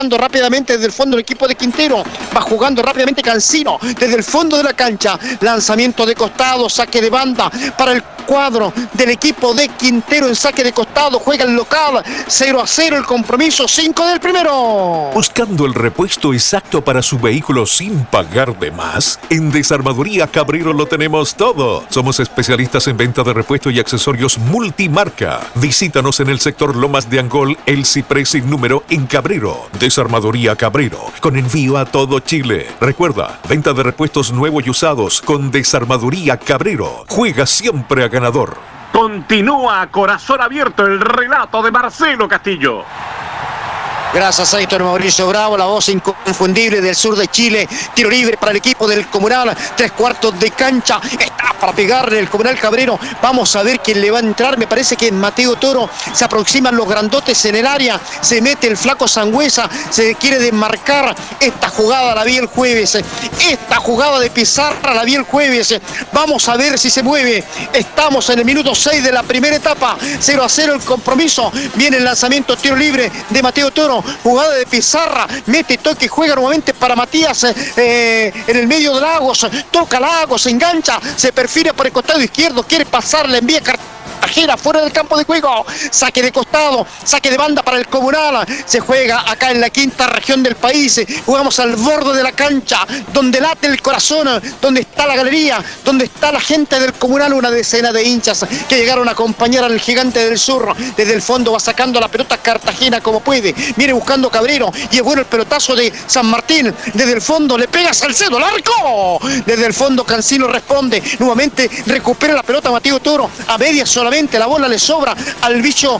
rápidamente desde el fondo el equipo de Quintero, va jugando rápidamente Cancino desde el fondo de la cancha, lanzamiento de costado, saque de banda para el cuadro del equipo de Quintero en saque de costado, juega el local, 0-0 el compromiso, 5 del primero. Buscando el repuesto exacto para su vehículo sin pagar de más, en Desarmadoría Cabrero lo tenemos todo. Somos especialistas en venta de repuestos y accesorios multimarca. Visítanos en el sector Lomas de Angol, El Ciprés sin número en Cabrero. Desarmadoría Cabrero, con envío a todo Chile. Recuerda, venta de repuestos nuevos y usados con Desarmadoría Cabrero. Juega siempre a ganador. Continúa a corazón abierto el relato de Marcelo Castillo. Gracias a Héctor Mauricio Bravo, la voz inconfundible del sur de Chile. Tiro libre para el equipo del Comunal, 3/4 de cancha. Está para pegarle el Comunal Cabrero. Vamos a ver quién le va a entrar. Me parece que Mateo Toro. Se aproximan los grandotes en el área. Se mete el flaco Sangüesa. Se quiere desmarcar. Esta jugada la vi el jueves. Esta jugada de Pizarra la vi el jueves. Vamos a ver si se mueve. Estamos en el minuto 6 de la primera etapa. 0-0 el compromiso. Viene el lanzamiento, tiro libre de Mateo Toro. Jugada de Pizarra, mete toque, juega nuevamente para Matías en el medio de Lagos, toca Lagos, se engancha, se perfila por el costado izquierdo, quiere pasar, le envía Cartagena fuera del campo de juego, saque de costado, saque de banda para el Comunal, se juega acá en la quinta región del país, jugamos al borde de la cancha, donde late el corazón, donde está la galería, donde está la gente del Comunal, una decena de hinchas que llegaron a acompañar al Gigante del Sur, desde el fondo va sacando la pelota Cartagena como puede, viene buscando Cabrero, y es bueno el pelotazo de San Martín, desde el fondo le pega Salcedo, al arco, desde el fondo Cancino responde, nuevamente recupera la pelota Mateo Toro, a media solamente, la bola le sobra al bicho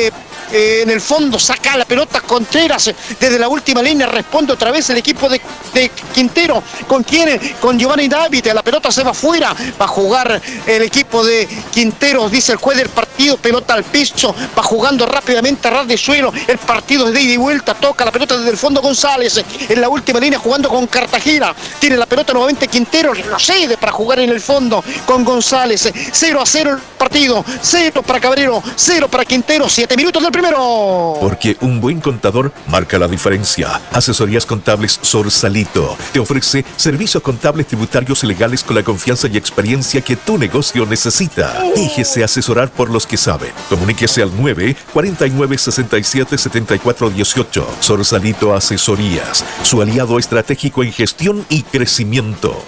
en el fondo, saca la pelota Contreras desde la última línea, responde otra vez el equipo de Quintero. ¿Con quién? Con Giovanni David, la pelota se va afuera, va a jugar el equipo de Quintero, dice el juez del partido, pelota al piso, va jugando rápidamente a ras de suelo, el partido es de ida y vuelta, toca la pelota desde el fondo González, en la última línea jugando con Cartagena, tiene la pelota nuevamente Quintero, retrocede para jugar en el fondo con González, 0-0 el partido, 0 para Cabrero, 0 para Quintero, 7 minutos del primero. Porque un buen contador marca la diferencia. Asesorías Contables Sorsalito te ofrece servicios contables, tributarios y legales con la confianza y experiencia que tu negocio necesita. Déjese asesorar por los que saben. Comuníquese al 949-67-7418. Sorsalito Asesorías, su aliado estratégico en gestión y crecimiento.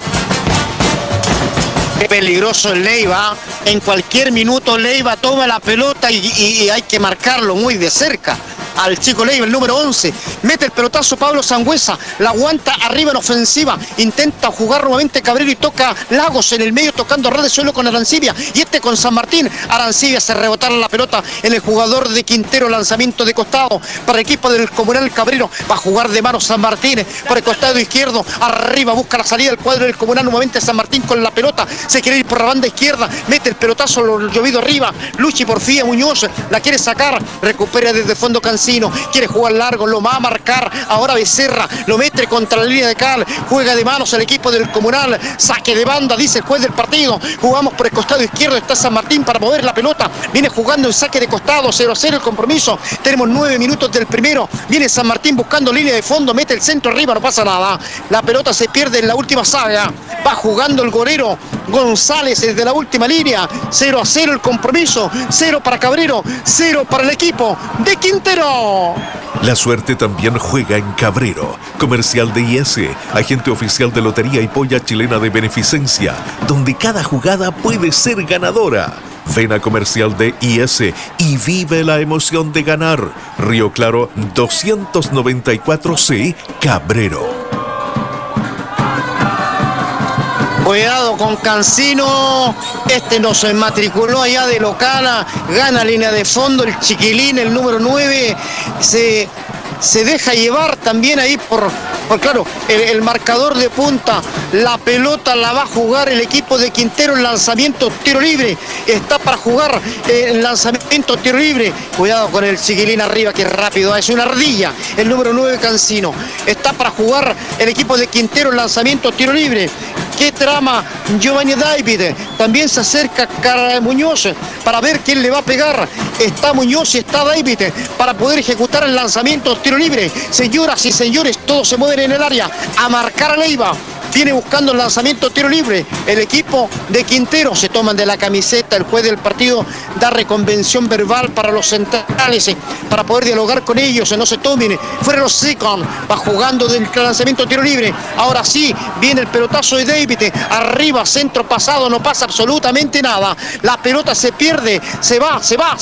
Peligroso el Leiva, en cualquier minuto Leiva toma la pelota y hay que marcarlo muy de cerca. Al chico Leiva, el número 11, mete el pelotazo Pablo Sangüesa, la aguanta arriba en ofensiva, intenta jugar nuevamente Cabrero y toca Lagos en el medio tocando red de suelo con Arancibia y con San Martín. Arancibia se rebotaron la pelota en el jugador de Quintero, lanzamiento de costado para el equipo del Comunal Cabrero, va a jugar de mano San Martín por el costado izquierdo, arriba busca la salida del cuadro del Comunal, nuevamente San Martín con la pelota, se quiere ir por la banda izquierda, mete el pelotazo, lo llovido arriba, Luchi Porfía Muñoz, la quiere sacar, recupera desde fondo Cancino, quiere jugar largo, lo va a marcar, ahora Becerra, lo mete contra la línea de cal, juega de manos el equipo del Comunal, saque de banda, dice el juez del partido, jugamos por el costado izquierdo, está San Martín para mover la pelota, viene jugando en saque de costado, 0-0 el compromiso, tenemos 9 minutos del primero, viene San Martín buscando línea de fondo, mete el centro arriba, no pasa nada, la pelota se pierde en la última saga, va jugando el golero González desde la última línea, 0-0 el compromiso, 0 para Cabrero, 0 para el equipo de Quintero. La suerte también juega en Cabrero. Comercial de IS, agente oficial de Lotería y Polla Chilena de Beneficencia, donde cada jugada puede ser ganadora. Ven a Comercial de IS y vive la emoción de ganar. Río Claro 294C, Cabrero. Cuidado con Cancino, no se matriculó allá de local, gana línea de fondo, el chiquilín, el número 9, se deja llevar también ahí por claro, el marcador de punta, la pelota la va a jugar el equipo de Quintero, el lanzamiento, tiro libre, está para jugar el lanzamiento, tiro libre, cuidado con el chiquilín arriba que rápido, es una ardilla, el número 9 Cancino, está para jugar el equipo de Quintero, el lanzamiento, tiro libre, ¿Qué trama Giovanni David? También se acerca Muñoz para ver quién le va a pegar. Está Muñoz y está David para poder ejecutar el lanzamiento tiro libre. Señoras y señores, todos se mueven en el área a marcar a Leiva. Viene buscando el lanzamiento tiro libre. El equipo de Quintero se toman de la camiseta. El juez del partido da reconvención verbal para los centrales para poder dialogar con ellos. No se tomen. Fuera los second. Va jugando del lanzamiento tiro libre. Ahora sí, viene el pelotazo de David. Arriba, centro pasado. No pasa absolutamente nada. La pelota se pierde. Se va.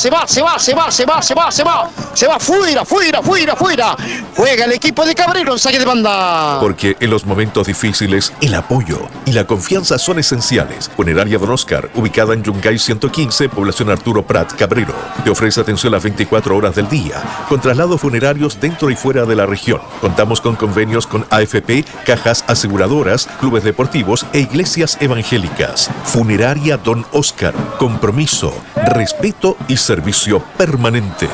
Fuera. Juega el equipo de Cabrero en saque de banda. Porque en los momentos difíciles el apoyo y la confianza son esenciales. Funeraria Don Oscar, ubicada en Yungay 115, población Arturo Prat, Cabrero. Te ofrece atención las 24 horas del día, con traslados funerarios dentro y fuera de la región. Contamos con convenios con AFP, cajas aseguradoras, clubes deportivos e iglesias evangélicas. Funeraria Don Oscar, compromiso, respeto y servicio permanente.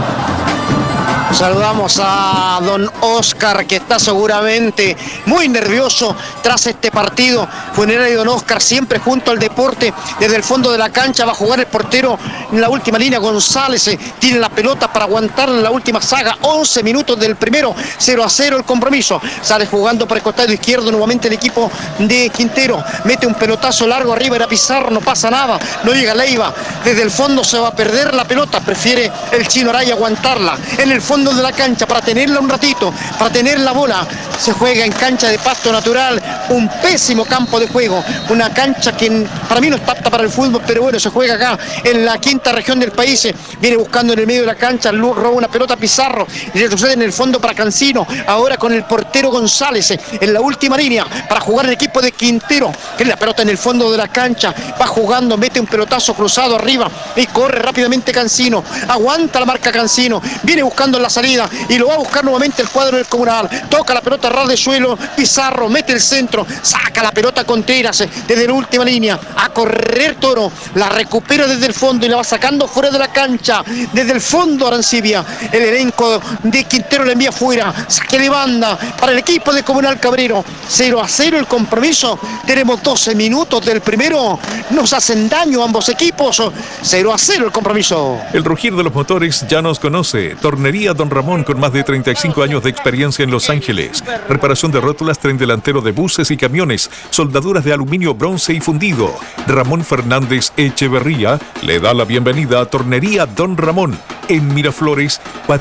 Saludamos a don Oscar, que está seguramente muy nervioso tras este partido. Funerario Don Oscar siempre junto al deporte. Desde el fondo de la cancha va a jugar el portero en la última línea. González tiene la pelota para aguantar en la última saga. 11 minutos del primero, 0-0 el compromiso. Sale jugando por el costado izquierdo nuevamente el equipo de Quintero. Mete un pelotazo largo arriba, era Pizarro, no pasa nada. No llega Leiva. Desde el fondo se va a perder la pelota. Prefiere el Chino Araya aguantarla en el fondo de la cancha para tenerla un ratito, para tener la bola. Se juega en cancha de pasto natural, un pésimo campo de juego, una cancha que para mí no está apta para el fútbol, pero bueno, se juega acá en la quinta región del país. Viene buscando en el medio de la cancha, roba una pelota Pizarro y retrocede en el fondo para Cancino, ahora con el portero González en la última línea para jugar el equipo de Quintero, que es la pelota en el fondo de la cancha, va jugando, mete un pelotazo cruzado arriba y corre rápidamente Cancino, aguanta la marca Cancino, viene buscando la salida y lo va a buscar nuevamente el cuadro del Comunal. Toca la pelota a ras de suelo, Pizarro mete el centro, saca la pelota Contreras desde la última línea, a correr Toro, la recupera desde el fondo y la va sacando fuera de la cancha, desde el fondo Arancibia. El elenco de Quintero le envía fuera, saque de banda para el equipo de Comunal Cabrero. 0-0 el compromiso. Tenemos 12 minutos del primero, nos hacen daño ambos equipos. 0-0 el compromiso. El rugir de los motores ya nos conoce. Tornería Don Ramón, con más de 35 años de experiencia en Los Ángeles. Reparación de rótulas, tren delantero de buses y camiones, soldaduras de aluminio, bronce y fundido. Ramón Fernández Echeverría le da la bienvenida a Tornería Don Ramón en Miraflores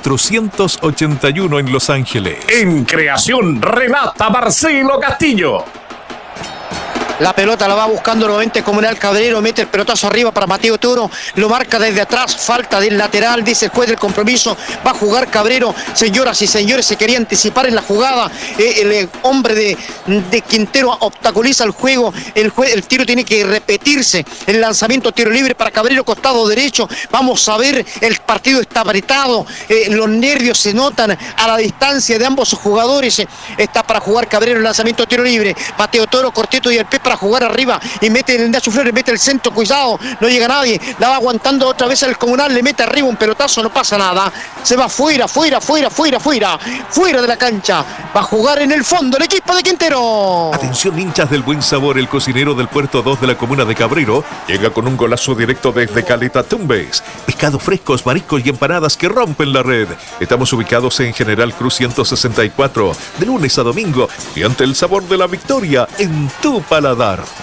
481 en Los Ángeles. En creación relata Marcelo Castillo. La pelota la va buscando nuevamente Comunal Cabrero, mete el pelotazo arriba para Mateo Toro, lo marca desde atrás, falta del lateral, dice el juez del compromiso, va a jugar Cabrero. Señoras y señores, se quería anticipar en la jugada, el hombre de Quintero obstaculiza el juego, el tiro tiene que repetirse, el lanzamiento tiro libre para Cabrero, costado derecho. Vamos a ver, el partido está apretado, los nervios se notan a la distancia de ambos jugadores. Está para jugar Cabrero el lanzamiento tiro libre, Mateo Toro, Corteto y el Pepe para jugar arriba y mete el Nacho Flores, mete el centro, cuidado, no llega nadie, la va aguantando otra vez el Comunal, le mete arriba un pelotazo, no pasa nada, se va fuera de la cancha, va a jugar en el fondo el equipo de Quintero. Atención, hinchas del buen sabor, el cocinero del Puerto 2 de la comuna de Cabrero llega con un golazo directo desde Caleta Tumbes. Pescados frescos, mariscos y empanadas que rompen la red. Estamos ubicados en General Cruz 164, de lunes a domingo, y ante el sabor de la victoria en tu paladar.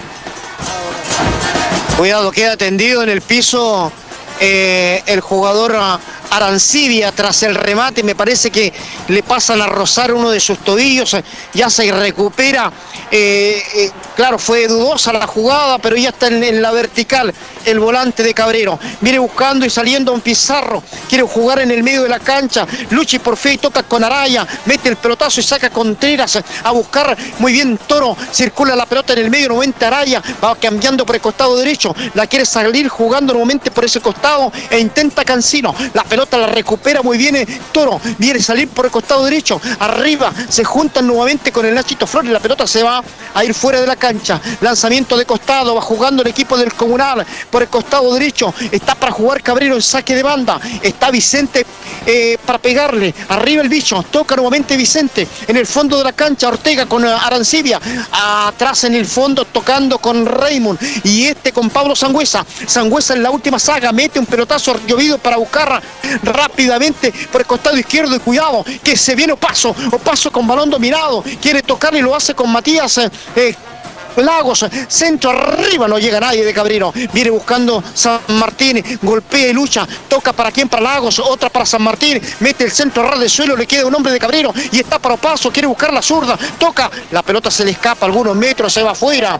Cuidado, queda tendido en el piso el jugador Arancibia tras el remate. Me parece que le pasan a rozar uno de sus tobillos, ya se recupera. Claro, fue dudosa la jugada, pero ya está en la vertical el volante de Cabrero. Viene buscando y saliendo un Pizarro, quiere jugar en el medio de la cancha. Luchi por fe y toca con Araya, mete el pelotazo y saca Contreras a buscar muy bien Toro. Circula la pelota en el medio, nuevamente Araya va cambiando por el costado derecho, la quiere salir jugando nuevamente por ese costado e intenta Cancino. La pelota pelota la recupera muy bien Toro, viene a salir por el costado derecho, arriba, se juntan nuevamente con el Nachito Flores, la pelota se va a ir fuera de la cancha, lanzamiento de costado, va jugando el equipo del Comunal por el costado derecho, está para jugar Cabrero en saque de banda, está Vicente para pegarle, arriba el bicho, toca nuevamente Vicente, en el fondo de la cancha, Ortega con Arancibia, atrás en el fondo tocando con Raymond, y con Pablo Sangüesa en la última saga, mete un pelotazo llovido para buscar rápidamente por el costado izquierdo, y cuidado, que se viene Opaso con balón dominado, quiere tocarle y lo hace con Matías Lagos, centro arriba, no llega nadie de Cabrero, viene buscando San Martín, golpea y lucha, toca para quién, para Lagos, otra para San Martín, mete el centro ras de suelo, le queda un hombre de Cabrero y está para Opaso, quiere buscar la zurda, toca, la pelota se le escapa algunos metros, se va fuera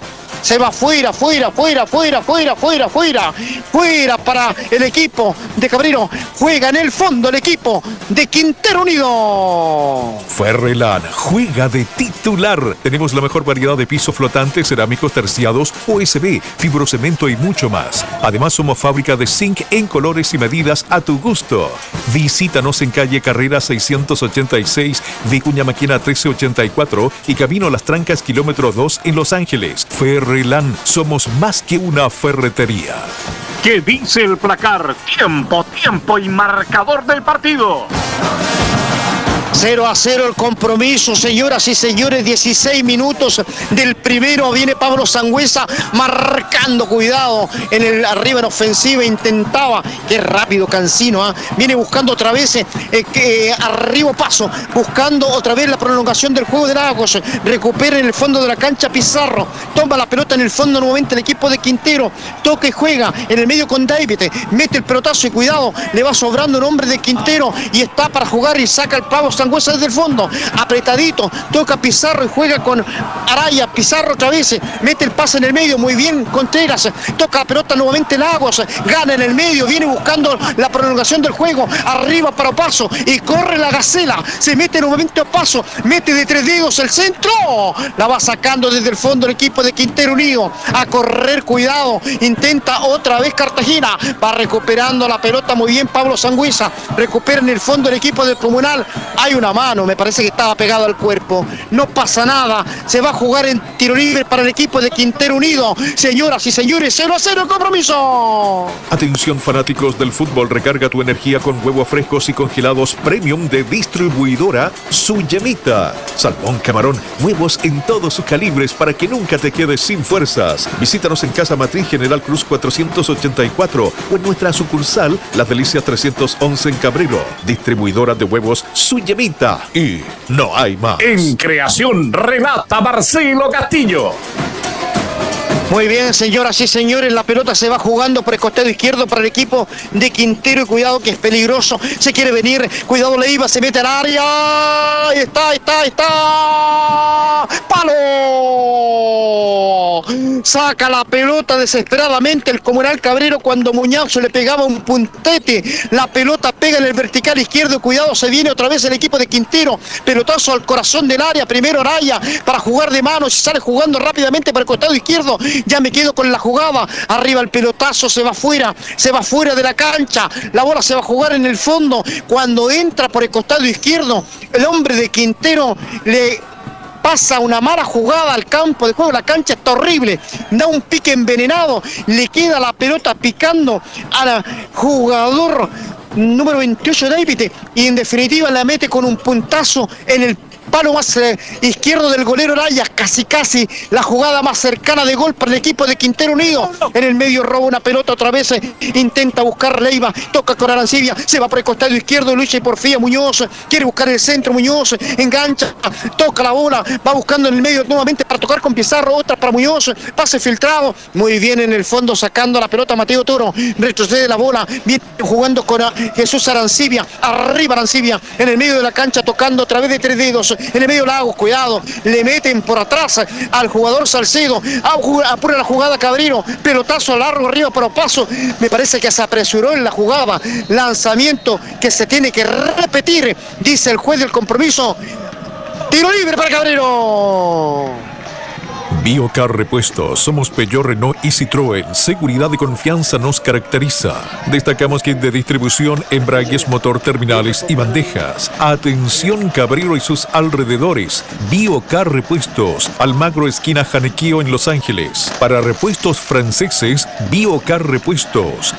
para el equipo de Cabrero, juega en el fondo el equipo de Quintero Unido. Ferrelan juega de titular. Tenemos la mejor variedad de pisos flotantes, cerámicos terciados, OSB, fibrocemento y mucho más. Además, somos fábrica de zinc en colores y medidas a tu gusto. Visítanos en calle Carrera 686, Vicuña Maquena 1384 y Camino Las Trancas, kilómetro 2 en Los Ángeles. Ferrelan, somos más que una ferretería. ¿Qué dice el placar? Tiempo y marcador del partido. 0-0 el compromiso, señoras y señores, 16 minutos del primero, viene Pablo Sangüesa marcando, cuidado, arriba en ofensiva, intentaba, qué rápido Cancino, viene buscando otra vez, arriba Paso, buscando otra vez la prolongación del juego de Lagos, recupera en el fondo de la cancha Pizarro, toma la pelota en el fondo nuevamente el equipo de Quintero, toca y juega en el medio con David, mete el pelotazo y cuidado, le va sobrando un hombre de Quintero y está para jugar y saca el Pablo Sangüesa desde el fondo, apretadito, toca Pizarro y juega con Araya, Pizarro otra vez, mete el pase en el medio, muy bien Contreras, toca la pelota nuevamente Lagos, gana en el medio, viene buscando la prolongación del juego, arriba para Opaso y corre la Gacela, se mete nuevamente Opaso, mete de 3 dedos el centro, la va sacando desde el fondo el equipo de Quintero Unido, a correr, cuidado, intenta otra vez Cartagena, va recuperando la pelota muy bien Pablo Sangüesa, recupera en el fondo el equipo del Comunal, hay una mano, me parece que estaba pegado al cuerpo, no pasa nada, se va a jugar en tiro libre para el equipo de Quintero Unido, señoras y señores, 0-0 el compromiso. Atención fanáticos del fútbol, recarga tu energía con huevos frescos y congelados premium de distribuidora Su Yemita. Salmón, camarón, huevos en todos sus calibres para que nunca te quedes sin fuerzas. Visítanos en Casa Matriz General Cruz 484 o en nuestra sucursal Las Delicias 311 en Cabrero. Distribuidora de huevos Su Yemita. Y no hay más. En creación relata Marcelo Castillo. Muy bien, señoras y señores, la pelota se va jugando por el costado izquierdo para el equipo de Quintero y cuidado que es peligroso, se quiere venir, cuidado Leiva, se mete al área, está, ¡palo! Saca la pelota desesperadamente el Comunal Cabrero cuando Muñazo le pegaba un puntete, la pelota pega en el vertical izquierdo, cuidado, se viene otra vez el equipo de Quintero, pelotazo al corazón del área, primero Araya para jugar de mano, se sale jugando rápidamente para el costado izquierdo, ya me quedo con la jugada, arriba el pelotazo, se va fuera de la cancha, la bola se va a jugar en el fondo, cuando entra por el costado izquierdo, el hombre de Quintero le pasa una mala jugada al campo de juego, la cancha está horrible, da un pique envenenado, le queda la pelota picando al jugador número 28 David y en definitiva la mete con un puntazo en el palo más izquierdo del golero Araya, casi la jugada más cercana de gol para el equipo de Quintero Unido, en el medio roba una pelota otra vez, intenta buscar Leiva, toca con Arancibia, se va por el costado izquierdo, lucha y porfía Muñoz, quiere buscar el centro Muñoz, engancha, toca la bola, va buscando en el medio nuevamente para tocar con Pizarro, otra para Muñoz, pase filtrado, muy bien en el fondo sacando la pelota Mateo Toro, retrocede la bola, viene jugando con Jesús Arancibia, arriba Arancibia, en el medio de la cancha tocando otra vez de 3 dedos, en el medio Lagos, cuidado, le meten por atrás al jugador Salcedo, apura la jugada Cabrero, pelotazo largo arriba para Opaso, me parece que se apresuró en la jugada, lanzamiento que se tiene que repetir, dice el juez del compromiso, tiro libre para Cabrero. Biocar Repuestos, somos Peugeot, Renault y Citroën. Seguridad y confianza nos caracteriza. Destacamos kit de distribución, embragues, motor, terminales y bandejas. Atención Cabrero y sus alrededores. Biocar Repuestos, Almagro esquina Janequeo en Los Ángeles. Para repuestos franceses, Biocar Repuestos.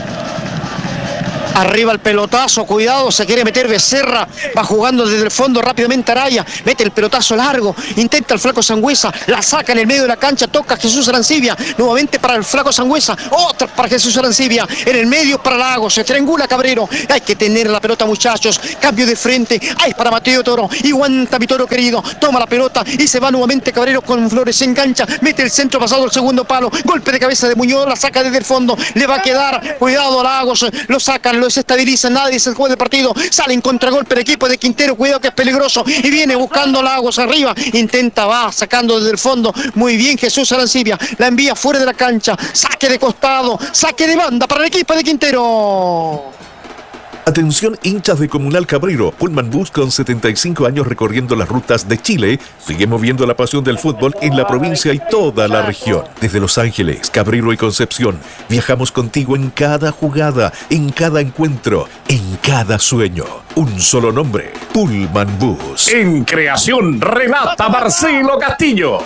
Arriba el pelotazo, cuidado, se quiere meter Becerra, va jugando desde el fondo rápidamente Araya, mete el pelotazo largo, intenta el flaco Sangüesa, la saca en el medio de la cancha, toca Jesús Arancibia, nuevamente para el flaco Sangüesa, otra para Jesús Arancibia, en el medio para Lagos, se triangula Cabrero, hay que tener la pelota muchachos, cambio de frente, hay para Mateo Toro, y aguanta mi Toro querido, toma la pelota y se va nuevamente Cabrero con Flores, se engancha, mete el centro pasado al segundo palo, golpe de cabeza de Muñoz, la saca desde el fondo, le va a quedar, cuidado a Lagos, lo sacan, se estabiliza, nadie se juega del partido, sale en contragolpe el equipo de Quintero, cuidado que es peligroso y viene buscando Lagos arriba, intenta, va sacando desde el fondo, muy bien Jesús Arancibia, la envía fuera de la cancha, saque de costado, saque de banda para el equipo de Quintero. Atención hinchas de Comunal Cabrero, Pullman Bus con 75 años recorriendo las rutas de Chile, sigue moviendo la pasión del fútbol en la provincia y toda la región. Desde Los Ángeles, Cabrero y Concepción, viajamos contigo en cada jugada, en cada encuentro, en cada sueño. Un solo nombre, Pullman Bus. En creación relata Marcelo Castillo.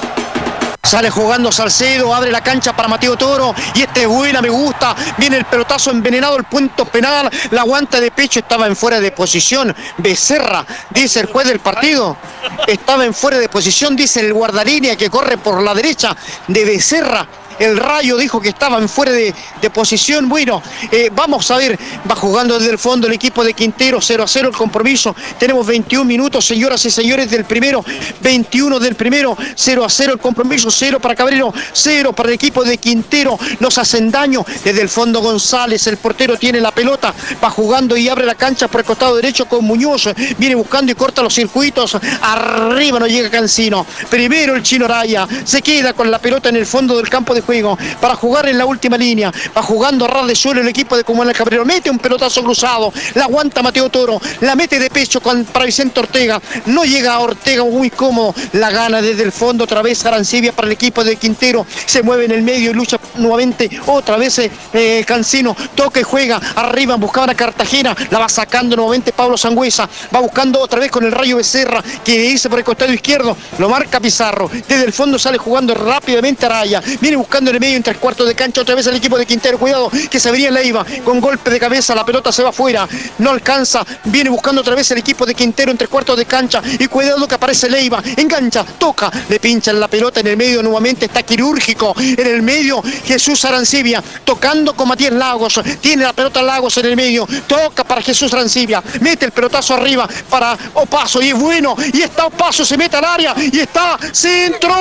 Sale jugando Salcedo, abre la cancha para Mateo Toro y esta es buena, me gusta, viene el pelotazo envenenado, el punto penal, la aguanta de pecho, estaba en fuera de posición, Becerra, dice el juez del partido, estaba en fuera de posición, dice el guardalínea que corre por la derecha de Becerra. El Rayo dijo que estaban fuera de posición. Bueno, vamos a ver, va jugando desde el fondo el equipo de Quintero, 0-0 el compromiso. Tenemos 21 minutos, señoras y señores, del primero, 21 del primero, 0-0 el compromiso, 0 para Cabrero, 0 para el equipo de Quintero. Nos hacen daño desde el fondo González, el portero tiene la pelota, va jugando y abre la cancha por el costado derecho con Muñoz, viene buscando y corta los circuitos, arriba no llega Cancino. Primero el Chino Araya, se queda con la pelota en el fondo del campo de juego para jugar en la última línea, va jugando a ras de suelo el equipo de Comunal Cabrero, mete un pelotazo cruzado, la aguanta Mateo Toro, la mete de pecho para Vicente Ortega, no llega a Ortega, muy cómodo, la gana desde el fondo, otra vez Arancibia para el equipo de Quintero, se mueve en el medio y lucha nuevamente, otra vez Cancino, toca y juega, arriba buscaban a Cartagena, la va sacando nuevamente Pablo Sangüesa, va buscando otra vez con el Rayo Becerra, que dice por el costado izquierdo, lo marca Pizarro, desde el fondo sale jugando rápidamente Araya, viene buscando en el medio en 3/4 de cancha, otra vez el equipo de Quintero, cuidado que se venía Leiva, con golpe de cabeza, la pelota se va afuera, no alcanza, viene buscando otra vez el equipo de Quintero en 3/4 de cancha, y cuidado que aparece Leiva, engancha, toca, le pinchan la pelota en el medio, nuevamente está quirúrgico, en el medio Jesús Arancibia, tocando con Matías Lagos, tiene la pelota Lagos en el medio, toca para Jesús Arancibia, mete el pelotazo arriba para Opaso, y es bueno, y está Opaso, se mete al área, y está centro,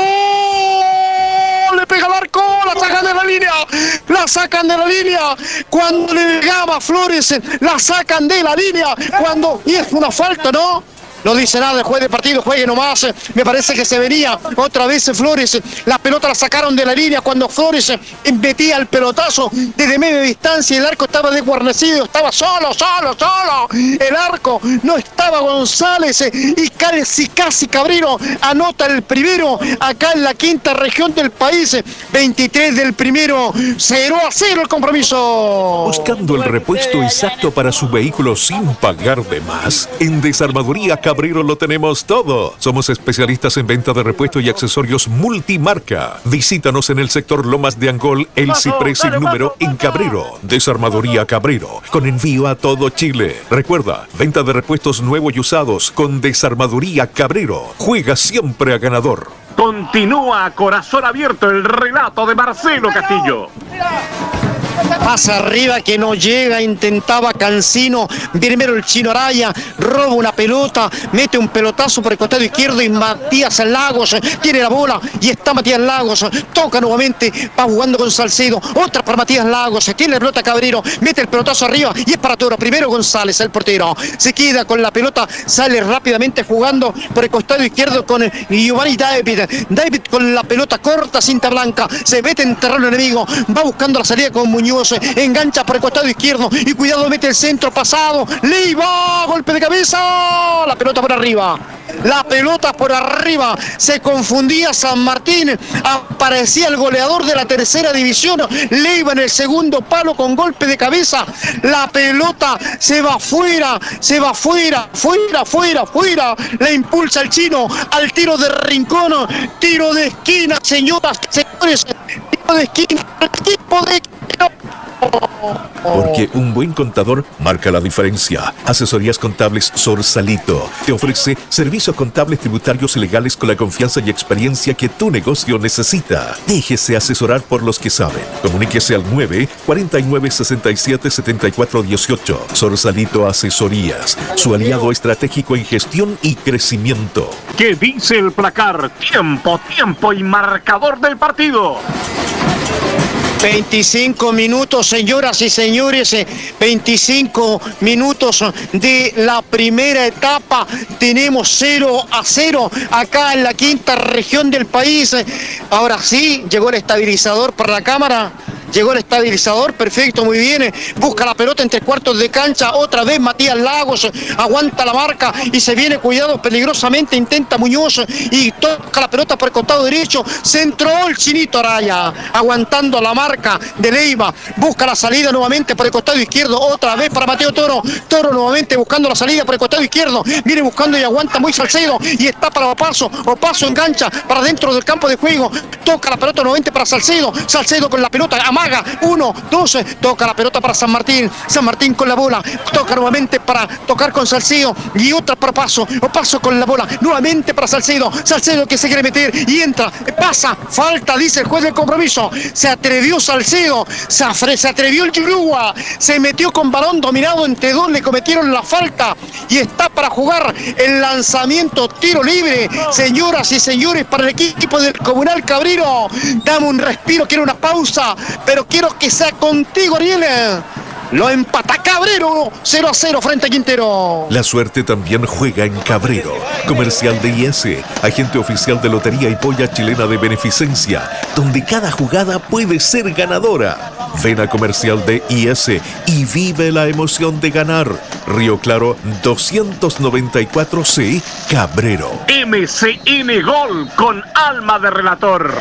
le pega al arco, la sacan de la línea, la sacan de la línea, cuando le llegaba Flores, la sacan de la línea, y es una falta, ¿no? No dice nada el juez de partido, juegue nomás, me parece que se venía otra vez Flores, la pelota la sacaron de la línea cuando Flores metía el pelotazo desde media distancia, el arco estaba desguarnecido, estaba solo, el arco, no estaba González y casi Cabrero anota el primero acá en la quinta región del país, 23 del primero, 0-0 el compromiso. Buscando el repuesto exacto para su vehículo sin pagar de más, en Desarmadoría Cabrero lo tenemos todo. Somos especialistas en venta de repuestos y accesorios multimarca. Visítanos en el sector Lomas de Angol, El Ciprés sin número en Cabrero. Desarmadoría Cabrero, con envío a todo Chile. Recuerda, venta de repuestos nuevos y usados con Desarmadoría Cabrero. Juega siempre a ganador. Continúa a corazón abierto el relato de Marcelo Castillo. Pasa arriba que no llega, intentaba Cancino, primero el Chino Araya, roba una pelota, mete un pelotazo por el costado izquierdo y Matías Lagos tiene la bola y está Matías Lagos, toca nuevamente, va jugando con Salcedo, otra para Matías Lagos, tiene la pelota Cabrero, mete el pelotazo arriba y es para Toro, primero González, el portero, se queda con la pelota, sale rápidamente jugando por el costado izquierdo con Giovanni David con la pelota corta, cinta blanca, se mete en terreno enemigo, va buscando la salida con Muñoz, Muñoz, engancha por el costado izquierdo y cuidado, mete el centro pasado, Leiva, golpe de cabeza, la pelota por arriba. La pelota por arriba, se confundía San Martín, aparecía el goleador de la tercera división, Leiva en el segundo palo con golpe de cabeza, la pelota se va fuera, fuera, le impulsa el chino al tiro de rincón, tiro de esquina, señoras, señores, tiro de esquina, equipo de... Porque un buen contador marca la diferencia. Asesorías Contables Sorsalito te ofrece servicios contables, tributarios y legales con la confianza y experiencia que tu negocio necesita. Déjese asesorar por los que saben. Comuníquese al 9-49-67-74-18. Sorsalito Asesorías, su aliado estratégico en gestión y crecimiento. ¿Qué dice el placar? Tiempo y marcador del partido. 25 minutos, señoras y señores, 25 minutos de la primera etapa. Tenemos 0-0 acá en la quinta región del país. Ahora sí, llegó el estabilizador para la cámara. Llegó el estabilizador, perfecto, muy bien. Busca la pelota entre cuartos de cancha. Otra vez Matías Lagos aguanta la marca y se viene, cuidado, peligrosamente. Intenta Muñoz y toca la pelota por el costado derecho. Se entró el Chinito Araya, aguantando la marca de Leiva. Busca la salida nuevamente por el costado izquierdo. Otra vez para Mateo Toro. Toro nuevamente buscando la salida por el costado izquierdo. Viene buscando y aguanta muy Salcedo. Y está para Opaso. Opaso engancha para dentro del campo de juego. Toca la pelota nuevamente para Salcedo. Salcedo con la pelota. Amaga. 1, 2, toca la pelota para San Martín. San Martín con la bola. Toca nuevamente para tocar con Salcedo. Y otra para Opaso. Opaso con la bola. Nuevamente para Salcedo. Salcedo que se quiere meter y entra. Pasa. Falta, dice el juez del compromiso. Se atrevió Salcedo. Se atrevió el Chirúa. Se metió con balón dominado entre dos. Le cometieron la falta. Y está para jugar el lanzamiento, tiro libre. Señoras y señores, para el equipo del Comunal Cabrero. Dame un respiro. Quiero una pausa. Pero quiero que sea contigo, Ariel. Lo empata Cabrero, 0-0 frente a Quintero. La suerte también juega en Cabrero. Comercial de IS, agente oficial de Lotería y Polla Chilena de Beneficencia, donde cada jugada puede ser ganadora. Ven a Comercial de IS y vive la emoción de ganar. Río Claro 294C, Cabrero. MCN Gol con alma de relator.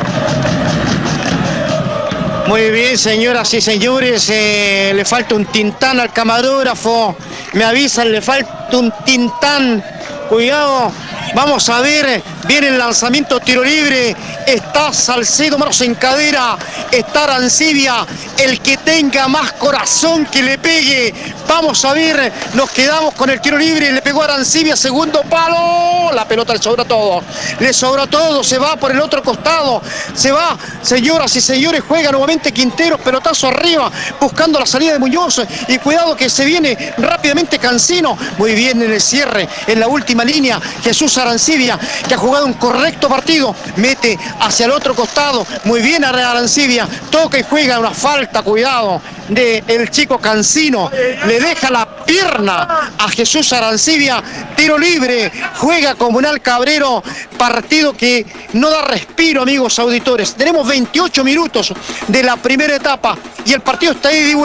Muy bien, señoras y señores, le falta un tintán al camarógrafo. Me avisan, le falta un tintán. Cuidado, vamos a ver, viene el lanzamiento, tiro libre. Está Salcedo, manos en cadera. Está Arancibia, el que tenga más corazón que le pegue. Vamos a ver, nos quedamos con el tiro libre. Le pegó a Arancibia, segundo palo. La pelota le sobra todo. Le sobra todo, se va por el otro costado. Se va, señoras y señores, juega nuevamente Quintero, pelotazo arriba, buscando la salida de Muñoz. Y cuidado que se viene rápidamente Cancino. Muy bien en el cierre, en la última línea, Jesús Arancibia, que ha jugado un correcto partido. Mete hacia el otro costado. Muy bien Arancibia. Toca y juega una falta, cuidado, del chico Cancino. Le deja la pierna a Jesús Arancibia. Tiro libre. Juega Comunal Cabrero. Partido que no da respiro, amigos auditores. Tenemos 28 minutos de la primera etapa y el partido está de ida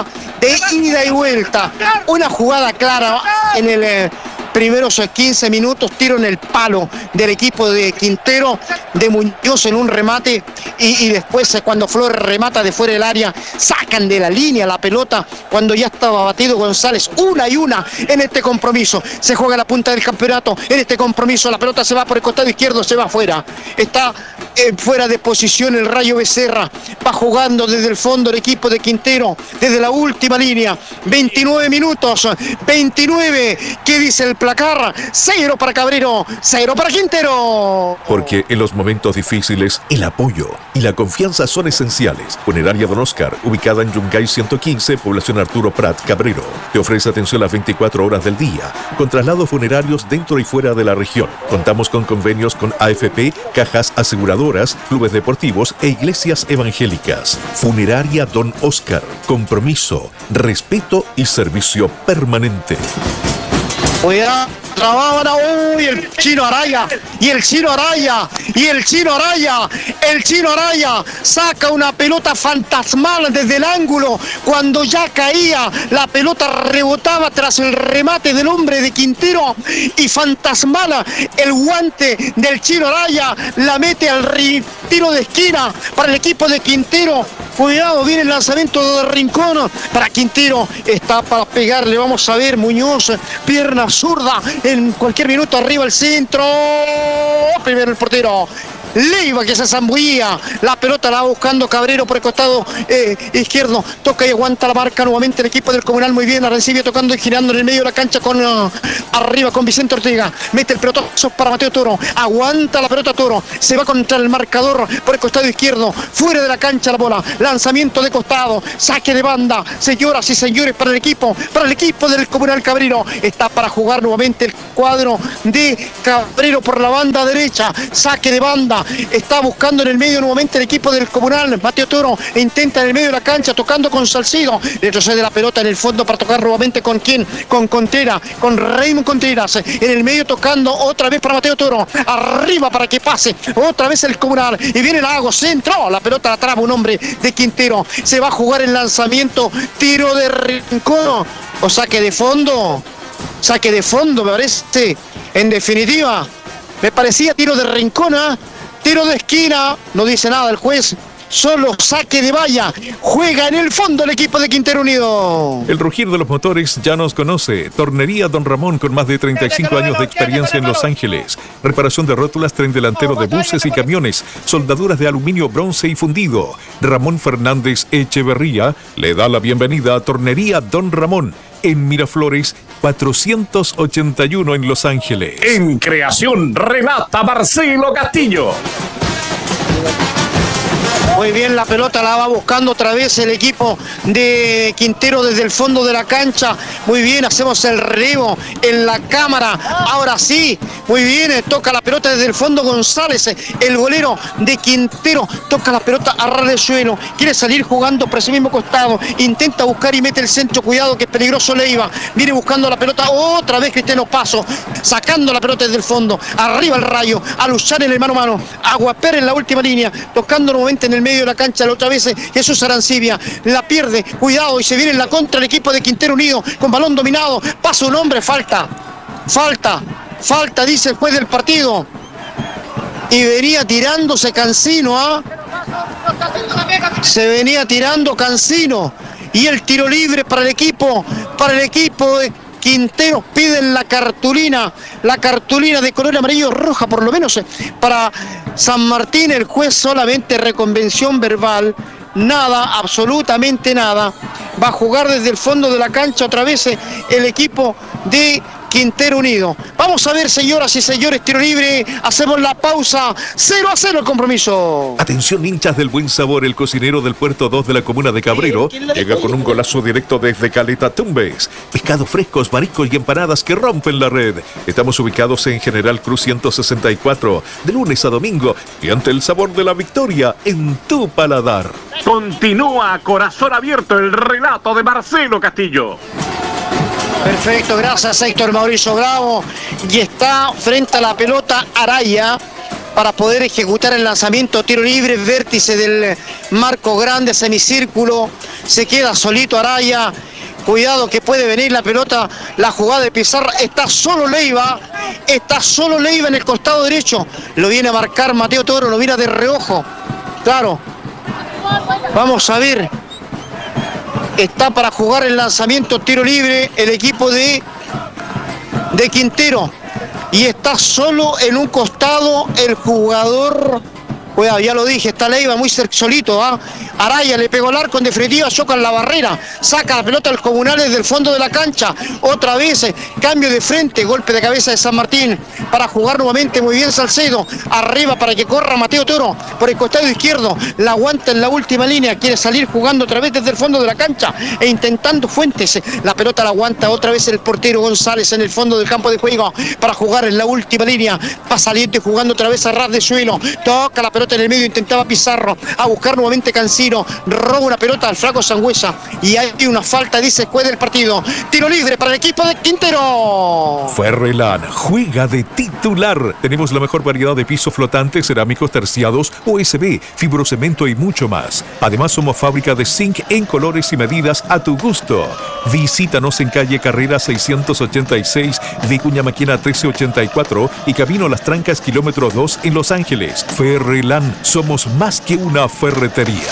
y vuelta. Una jugada clara en el primeros 15 minutos, tiro en el palo del equipo de Quintero, de Muñoz en un remate y después cuando Flores remata de fuera del área, sacan de la línea la pelota cuando ya estaba batido González. 1-1 en este compromiso. Se juega la punta del campeonato en este compromiso. La pelota se va por el costado izquierdo, se va afuera. Está fuera de posición el Rayo Becerra. Va jugando desde el fondo el equipo de Quintero, desde la última línea. 29 minutos, 29. ¿Qué dice el placar? 0 para Cabrero, 0 para Quintero. Porque en los momentos difíciles, el apoyo y la confianza son esenciales. Funeraria Don Oscar, ubicada en Yungay 115, población Arturo Prat, Cabrero. Te ofrece atención las 24 horas del día, con traslados funerarios dentro y fuera de la región. Contamos con convenios con AFP, cajas aseguradoras, clubes deportivos e iglesias evangélicas. Funeraria Don Oscar, compromiso, respeto y servicio permanente. Cuidado, trababan uy, el Chino Araya, y el Chino Araya, y el Chino Araya, el Chino Araya saca una pelota fantasmal desde el ángulo, cuando ya caía, la pelota rebotaba tras el remate del hombre de Quintero, y fantasmal el guante del Chino Araya, la mete al tiro de esquina para el equipo de Quintero. Cuidado, viene el lanzamiento de Rincón para Quintero, está para pegarle, vamos a ver, Muñoz, pierna zurda, en cualquier minuto arriba el centro, primero el portero Leiva que se zambullía, la pelota la va buscando Cabrero por el costado izquierdo, toca y aguanta la marca nuevamente el equipo del Comunal, muy bien, la recibe tocando y girando en el medio de la cancha con arriba con Vicente Ortega, mete el pelotazo para Mateo Toro, aguanta la pelota Toro, se va contra el marcador por el costado izquierdo, fuera de la cancha la bola, lanzamiento de costado, saque de banda, señoras y señores, para el equipo del Comunal Cabrero, está para jugar nuevamente el cuadro de Cabrero por la banda derecha, saque de banda, está buscando en el medio nuevamente el equipo del Comunal, Mateo Toro intenta en el medio de la cancha tocando con Salcido, retrocede la pelota en el fondo para tocar nuevamente con quién, con Contreras, con Raymond Contreras, en el medio tocando otra vez para Mateo Toro, arriba para que pase otra vez el Comunal, y viene Lago, centro, la pelota la traba un hombre de Quintero, se va a jugar el lanzamiento, tiro de Rincón, o saque de fondo me parece, en definitiva, me parecía tiro de Rincón, tiro de esquina, no dice nada el juez, solo saque de valla, juega en el fondo el equipo de Quintero Unido. El rugir de los motores ya nos conoce. Tornería Don Ramón, con más de 35 años de experiencia en Los Ángeles. Reparación de rótulas, tren delantero de buses y camiones, soldaduras de aluminio, bronce y fundido. Ramón Fernández Echeverría le da la bienvenida a Tornería Don Ramón, en Miraflores 481 en Los Ángeles. En creación relata Marcelo Castillo. Muy bien, la pelota la va buscando otra vez el equipo de Quintero desde el fondo de la cancha. Muy bien, hacemos el relevo en la cámara. Ahora sí, muy bien, toca la pelota desde el fondo González, el golero de Quintero, toca la pelota a ras de suelo, quiere salir jugando por ese mismo costado, intenta buscar y mete el centro, cuidado que es peligroso Leiva, viene buscando la pelota otra vez Cristiano Paso, sacando la pelota desde el fondo, arriba el Rayo, a luchar en el mano a mano, Aguaper en la última línea, tocando nuevamente en el medio de la cancha, la otra vez Jesús Arancibia, la pierde, cuidado, y se viene en la contra el equipo de Quintero Unido, con balón dominado, pasa un hombre, falta, dice el juez del partido, y venía tirándose Cancino, se venía tirando Cancino, y el tiro libre para el equipo de Quintero, piden la cartulina de color amarillo roja, por lo menos para San Martín. El juez solamente reconvención verbal, nada, absolutamente nada. Va a jugar desde el fondo de la cancha otra vez el equipo de Quintero Unido. Vamos a ver, señoras y señores, tiro libre, hacemos la pausa, 0-0 el compromiso. Atención, hinchas del buen sabor, el cocinero del Puerto 2 de la comuna de Cabrero llega con un golazo directo desde Caleta Tumbes. Pescados frescos, mariscos y empanadas que rompen la red. Estamos ubicados en General Cruz 164, de lunes a domingo, y ante el sabor de la victoria en tu paladar. Continúa a corazón abierto el relato de Marcelo Castillo. Perfecto, gracias Héctor Mauricio Bravo. Y está frente a la pelota Araya para poder ejecutar el lanzamiento, tiro libre, vértice del marco grande, semicírculo. Se queda solito Araya. Cuidado que puede venir la pelota, la jugada de Pizarra. Está solo Leiva en el costado derecho. Lo viene a marcar Mateo Toro, lo mira de reojo. Claro. Vamos a ver. Está para jugar el lanzamiento, tiro libre, el equipo de Quintero. Y está solo en un costado el jugador. Cuidado, ya lo dije, está Leiva muy solito. Araya le pegó el arco, en definitiva choca en la barrera. Saca la pelota al Comunal desde el fondo de la cancha. Otra vez, cambio de frente, golpe de cabeza de San Martín. Para jugar nuevamente, muy bien Salcedo. Arriba para que corra Mateo Toro por el costado izquierdo. La aguanta en la última línea. Quiere salir jugando otra vez desde el fondo de la cancha e intentando Fuentes. La pelota la aguanta otra vez el portero González en el fondo del campo de juego. Para jugar en la última línea. Va saliente jugando otra vez a ras de suelo. Toca la pelota en el medio, intentaba Pizarro. A buscar nuevamente Cancino. Ciro, roba una pelota al flaco Sangüesa y hay una falta, dice juez del partido. Tiro libre para el equipo de Quintero. Ferrelan juega de titular. Tenemos la mejor variedad de pisos flotantes, cerámicos terciados, USB, fibrocemento y mucho más. Además somos fábrica de zinc en colores y medidas a tu gusto. Visítanos en calle Carrera 686, Vicuña Maquina 1384 y Camino Las Trancas kilómetro 2 en Los Ángeles. Ferrelan, somos más que una ferretería.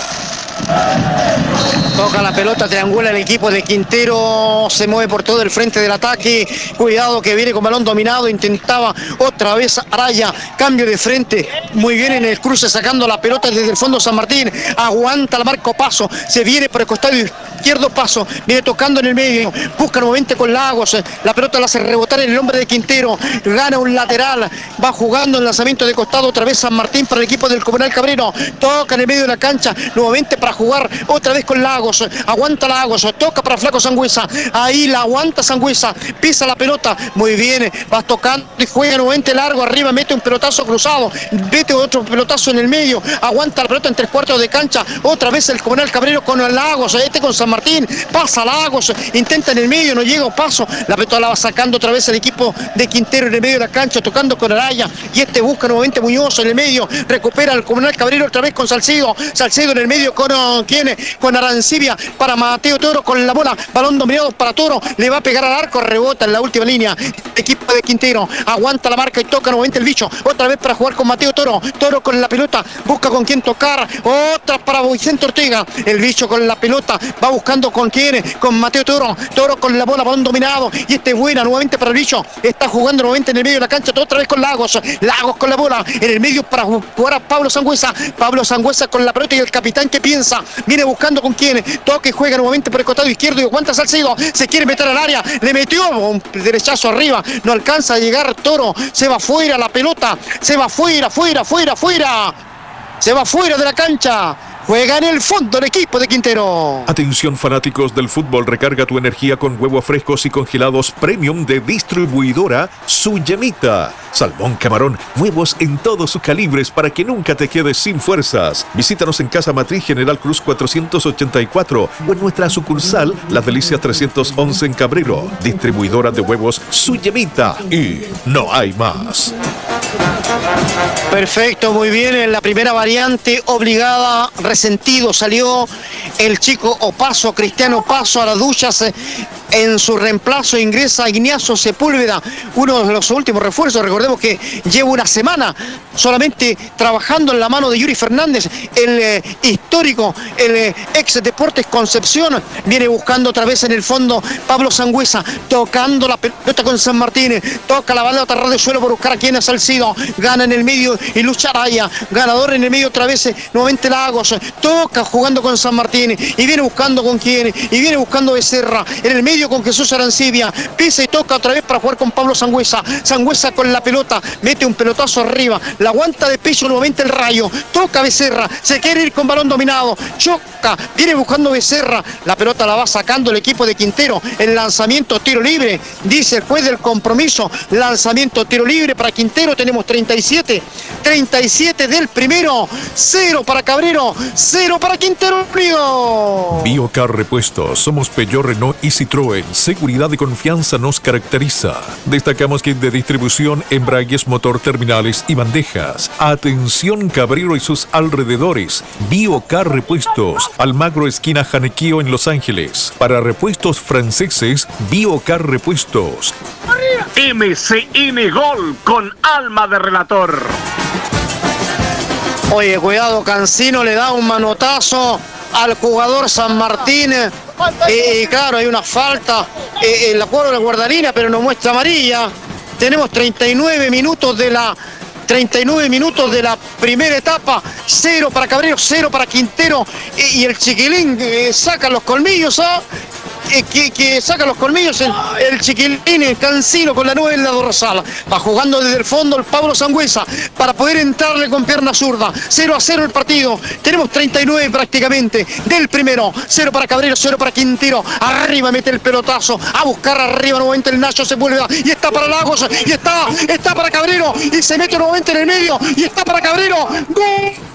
Toca la pelota, triangula el equipo de Quintero, se mueve por todo el frente del ataque, cuidado que viene con balón dominado, intentaba otra vez Araya, cambio de frente, muy bien en el cruce sacando la pelota desde el fondo San Martín, aguanta el marco Paso, se viene por el costado izquierdo Paso, viene tocando en el medio, busca nuevamente con Lagos, la pelota la hace rebotar en el hombre de Quintero, gana un lateral, va jugando el lanzamiento de costado otra vez San Martín para el equipo del Comunal Cabrero, toca en el medio de la cancha, nuevamente para jugar otra vez con Lagos, aguanta Lagos, toca para Flaco Sangüesa, ahí la aguanta Sangüesa, pisa la pelota, muy bien, va tocando y juega nuevamente largo, arriba mete un pelotazo cruzado, mete otro pelotazo en el medio, aguanta la pelota en 3/4 de cancha, otra vez el Comunal Cabrero con Lagos, con San Martín, pasa Lagos, intenta en el medio, no llega Paso, la pelota la va sacando otra vez el equipo de Quintero en el medio de la cancha, tocando con Araya, y busca nuevamente Muñoz en el medio, recupera el Comunal Cabrero otra vez con Salcedo en el medio con Arancibia para Mateo Toro con la bola, balón dominado para Toro, le va a pegar al arco, rebota en la última línea, equipo de Quintero, aguanta la marca y toca nuevamente el bicho, otra vez para jugar con Mateo Toro, Toro con la pelota, busca con quién tocar, otra para Vicente Ortega, el bicho con la pelota, va buscando con quién, con Mateo Toro, Toro con la bola, balón dominado, y buena nuevamente para el bicho, está jugando nuevamente en el medio de la cancha, otra vez con Lagos con la bola, en el medio para jugar a Pablo Sangüesa con la pelota y el capitán que piensa, viene buscando con quién, toca y juega nuevamente por el costado izquierdo y aguanta Salcedo, se quiere meter al área, le metió un derechazo arriba, no alcanza a llegar Toro, se va fuera la pelota, se va fuera, se va fuera de la cancha. Juega en el fondo el equipo de Quintero. Atención fanáticos del fútbol, recarga tu energía con huevos frescos y congelados premium de distribuidora Su Llamita. Salmón, camarón, huevos en todos sus calibres para que nunca te quedes sin fuerzas. Visítanos en Casa Matriz General Cruz 484 o en nuestra sucursal La Delicia 311 en Cabrero. Distribuidora de huevos Su Llamita. Y no hay más. Perfecto, muy bien. En la primera variante obligada, resentido, salió el chico Opaso, Cristiano Paso a las duchas. En su reemplazo ingresa Ignacio Sepúlveda, uno de los últimos refuerzos. Recordemos que lleva una semana solamente trabajando en la mano de Yuri Fernández, el histórico, el ex Deportes Concepción. Viene buscando otra vez en el fondo Pablo Sangüesa, tocando la pelota con San Martín, toca la bala de suelo por buscar a quien es Salcido, gana en el medio y lucha Araya, ganador en el medio otra vez, nuevamente Lagos, toca jugando con San Martín y viene buscando con quién, y viene buscando Becerra, en el medio con Jesús Arancibia, pisa y toca otra vez para jugar con Pablo Sangüesa, Sangüesa con la pelota, mete un pelotazo arriba, la aguanta de pecho nuevamente el Rayo, toca Becerra, se quiere ir con balón dominado, choca, viene buscando Becerra, la pelota la va sacando el equipo de Quintero, el lanzamiento tiro libre, dice el juez del compromiso, lanzamiento tiro libre para Quintero, tenemos 37 del primero, 0 para Cabrero, 0 para Quintero Unido. Biocar Repuestos, somos Peugeot, Renault y Citroën, seguridad y confianza nos caracteriza. Destacamos que de distribución, embragues, motor, terminales y bandejas. Atención Cabrero y sus alrededores, Biocar Repuestos, Almagro esquina Janequío en Los Ángeles. Para repuestos franceses, Biocar Repuestos. MCN Gol con alma de relator. Oye, cuidado, Cancino le da un manotazo al jugador San Martín. Claro, hay una falta en la cuadra de la guardalina, pero nos muestra amarilla. Tenemos 39 minutos de la primera etapa, 0 para Cabrero, 0 para Quintero, y el chiquilín saca los colmillos, que saca los colmillos el chiquilín, el Cancino con la 9 en la dorsal, va jugando desde el fondo el Pablo Sangüesa para poder entrarle con pierna zurda, 0-0 el partido, tenemos 39 prácticamente del primero, 0 para Cabrero, 0 para Quintero, arriba mete el pelotazo, a buscar arriba nuevamente el Nacho Sepúlveda, y está para Lagos, y está para Cabrero, y se mete nuevamente en el medio, y está para Cabrero, ¡gol!